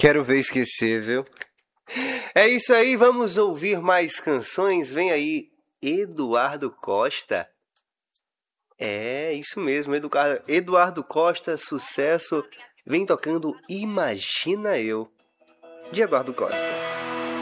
Quero ver esquecer, viu? É isso aí, vamos ouvir mais canções. Vem aí, Eduardo Costa. É, isso mesmo, Eduardo Costa, sucesso. Vem tocando Imagina Eu, de Eduardo Costa.